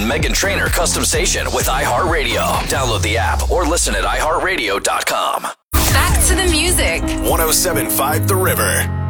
Meghan Trainor Custom Station with iHeartRadio. Download the app or listen at iHeartRadio.com. Back to the music. 107.5 The River.